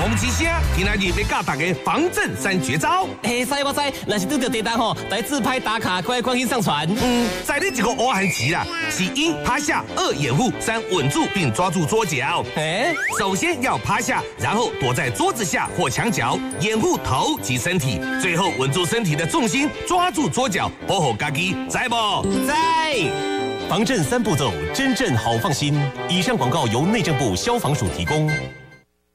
洪吉虾，今仔日要教大家防震3绝招。 使我使，若是拄到地震吼，来自拍打卡，快去上传。 在你一个乌汉棋啦，是1趴下，2掩护，3稳住并抓住桌角。首先要趴下，然后躲在桌子下或墙角，掩护头及身体，最后稳住身体的重心，抓住桌角，保护家己，知不？ 在。 防震3步骤，真正好放心。以上广告由内政部消防署提供。